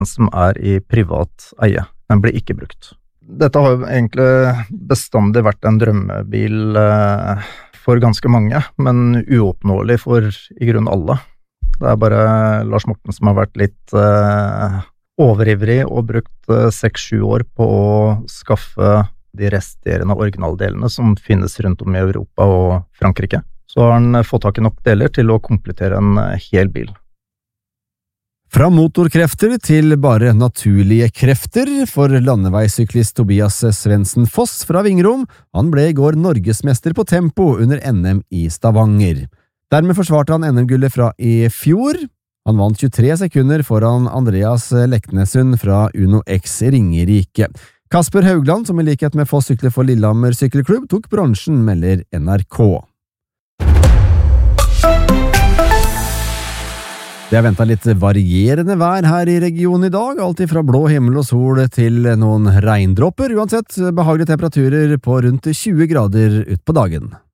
som i privat eie. Den blir ikke brukt. Dette har jo egentlig bestandig vært en drømmebil for ganske mange, men uoppnåelig for i grunn alle. Det bare Lars Morten som har vært litt overivrig og brukt 6-7 år på å skaffe de resterende originaldelene som finnes rundt om i Europa og Frankrike. Så har han fått tak i nok deler til å komplettere en hel bil. Fra motorkrefter til bare naturlige krefter for landeveissyklist Tobias Svendsen Foss fra Vingrom. Han ble i går norgesmester på tempo under NM i Stavanger. Dermed forsvarte han NM-gullet fra i fjor. Han vant 23 sekunder foran Andreas Leknesund fra Uno X Ringerike. Kasper Haugland, som i likhet med Foss sykler for Lillehammer sykkelklubb, tok bronsen, melder NRK. Det ventet litt varierende vær her i regionen i dag, alt fra blå himmel og sol til noen regndråper, uansett behagelige temperaturer på rundt 20 grader ut på dagen.